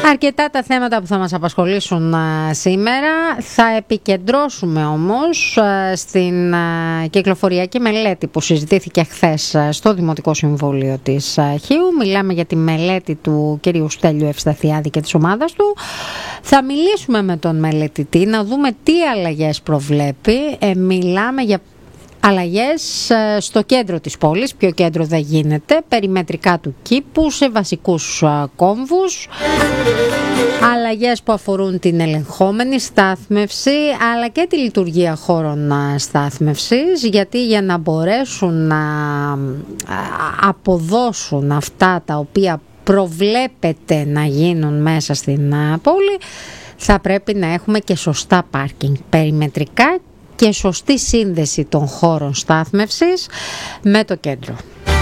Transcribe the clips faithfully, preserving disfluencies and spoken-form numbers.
Αρκετά τα θέματα που θα μας απασχολήσουν α, σήμερα. Θα επικεντρώσουμε όμως α, στην α, κυκλοφοριακή μελέτη που συζητήθηκε χθες α, στο Δημοτικό Συμβούλιο της α, Χίου. Μιλάμε για τη μελέτη του κ. Στέλιου Ευσταθιάδη και της ομάδας του. Θα μιλήσουμε με τον μελετητή να δούμε τι αλλαγές προβλέπει. Ε, μιλάμε για αλλαγές στο κέντρο της πόλης, πιο κέντρο δεν γίνεται, περιμετρικά του κήπου, σε βασικούς κόμβους, αλλαγές που αφορούν την ελεγχόμενη στάθμευση αλλά και τη λειτουργία χώρων στάθμευσης, γιατί για να μπορέσουν να αποδώσουν αυτά τα οποία προβλέπεται να γίνουν μέσα στην πόλη, θα πρέπει να έχουμε και σωστά πάρκινγκ περιμετρικά και σωστή σύνδεση των χώρων στάθμευσης με το κέντρο.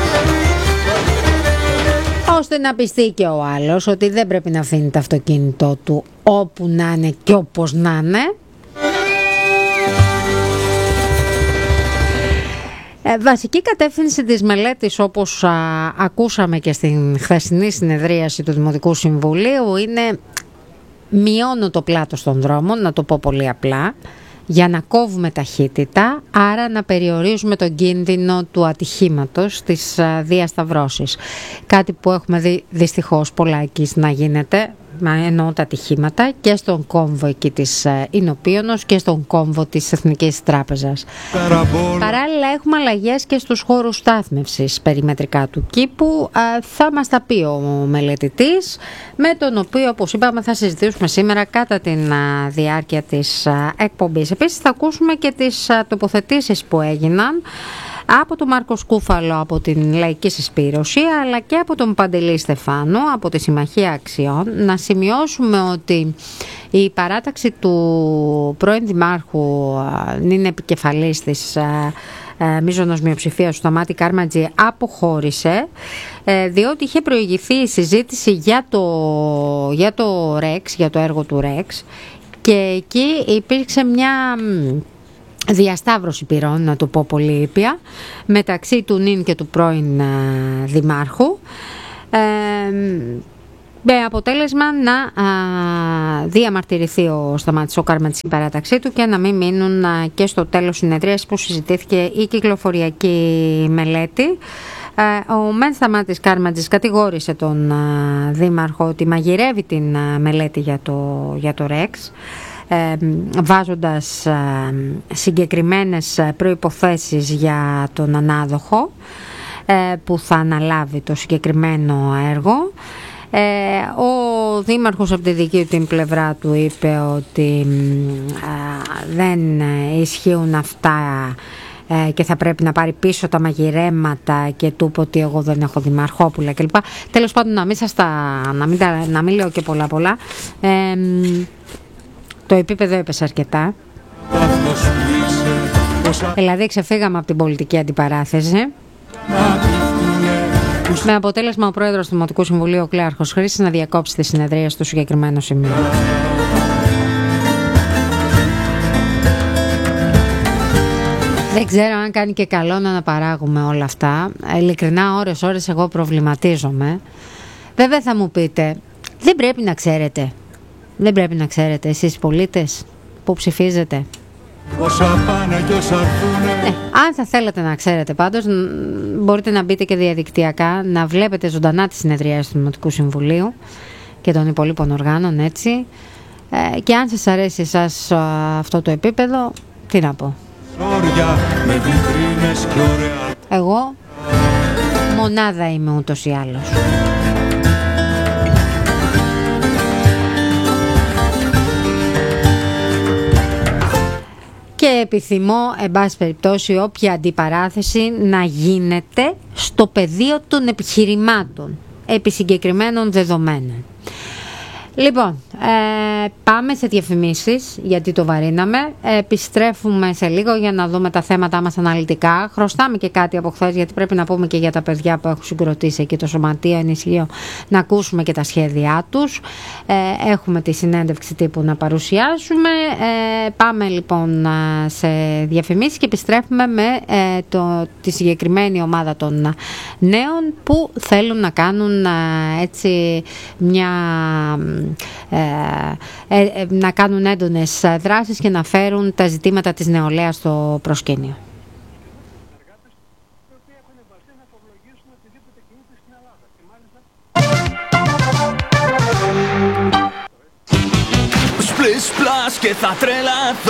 Ώστε να πιστεί και ο άλλος ότι δεν πρέπει να αφήνει το αυτοκίνητό του όπου να είναι και όπως να είναι. Ε, βασική κατεύθυνση της μελέτης, όπως α, ακούσαμε και στην χθεσινή συνεδρίαση του Δημοτικού Συμβουλίου, είναι μειώνω το πλάτος των δρόμων, να το πω πολύ απλά, για να κόβουμε ταχύτητα, άρα να περιορίζουμε τον κίνδυνο του ατυχήματος, της διασταυρώσης. Κάτι που έχουμε δει δυστυχώς πολλάκις να γίνεται, εννοώ τα ατυχήματα, και στον κόμβο εκεί της Ινωπίωνος και στον κόμβο της Εθνικής Τράπεζας. Καραμπόλ. Παράλληλα έχουμε αλλαγές και στους χώρους στάθμευσης περιμετρικά του κήπου. Θα μας τα πει ο μελετητής, με τον οποίο, όπως είπαμε, θα συζητήσουμε σήμερα κατά τη διάρκεια της εκπομπής. Επίσης θα ακούσουμε και τις τοποθετήσεις που έγιναν από τον Μάρκο Σκούφαλο από την Λαϊκή Συσπήρωση, αλλά και από τον Παντελή Στεφάνο από τη Συμμαχία Αξιών. Να σημειώσουμε ότι η παράταξη του πρώην Δημάρχου, είναι επικεφαλής της μείζωνος μειοψηφίας, του Σταμάτη Κάρματζη, αποχώρησε, διότι είχε προηγηθεί η συζήτηση για το, για το ΡΕΞ, για το έργο του ΡΕΞ, και εκεί υπήρξε μια διασταύρωση πυρών, να το πω πολύ ήπια, μεταξύ του νυν και του πρώην δημάρχου, ε, με αποτέλεσμα να α, διαμαρτυρηθεί ο Σταμάτης ο Κάρματζης στην παράταξή του και να μην μείνουν α, και στο τέλος συνεδρίας που συζητήθηκε η κυκλοφοριακή μελέτη. Ε, ο Μεν Σταμάτης Κάρματζης κατηγόρησε τον α, δήμαρχο ότι μαγειρεύει την α, μελέτη για το, για το ΡΕΞ, Ε, βάζοντας ε, συγκεκριμένες προϋποθέσεις για τον ανάδοχο ε, που θα αναλάβει το συγκεκριμένο έργο. Ε, ο δήμαρχος από τη δική του την πλευρά του είπε ότι ε, δεν ισχύουν αυτά ε, και θα πρέπει να πάρει πίσω τα μαγειρέματα, και του είπε ότι εγώ δεν έχω δημαρχόπουλα κλπ. Τέλος πάντων, να μην, σας τα, να μην, τα, να μην λέω και πολλά πολλά. ε, Το επίπεδο έπεσε αρκετά. Δηλαδή ξεφύγαμε από την πολιτική αντιπαράθεση, με αποτέλεσμα ο πρόεδρος του Δημοτικού Συμβουλίου, ο Κλέαρχος Χρήσης, να διακόψει τη συνεδρία στο συγκεκριμένο σημείο. Δεν ξέρω αν κάνει και καλό να αναπαράγουμε όλα αυτά. Ειλικρινά, ώρες ώρες εγώ προβληματίζομαι. Βέβαια θα μου πείτε, δεν πρέπει να ξέρετε. Δεν πρέπει να ξέρετε εσείς οι πολίτες που ψηφίζετε. Όσα πάνε και όσα έρθουνε. Ναι, αν θα θέλετε να ξέρετε πάντως, μπορείτε να μπείτε και διαδικτυακά, να βλέπετε ζωντανά τις συνεδριάσεις του Δημοτικού Συμβουλίου και των υπολείπων οργάνων, έτσι. Ε, και αν σας αρέσει εσάς αυτό το επίπεδο, τι να πω. Εγώ μονάδα είμαι ούτως ή άλλως. Και επιθυμώ, εν πάση περιπτώσει, όποια αντιπαράθεση να γίνεται στο πεδίο των επιχειρημάτων, επί συγκεκριμένων δεδομένων. Λοιπόν, Ε, πάμε σε διαφημίσεις, γιατί το βαρύναμε. Ε, επιστρέφουμε σε λίγο για να δούμε τα θέματα μας αναλυτικά. Χρωστάμε και κάτι από χθες, γιατί πρέπει να πούμε και για τα παιδιά που έχουν συγκροτήσει εκεί το Σωματείο Ενισχύω, να ακούσουμε και τα σχέδιά τους. Ε, έχουμε τη συνέντευξη τύπου να παρουσιάσουμε. Ε, πάμε λοιπόν σε διαφημίσεις και επιστρέφουμε με ε, το, τη συγκεκριμένη ομάδα των νέων που θέλουν να κάνουν ε, έτσι μια... Ε, ε, ε, να κάνουν έντονες δράσεις και να φέρουν τα ζητήματα της νεολαίας στο προσκήνιο. Σπλες πλάς και θα τρελαθώ.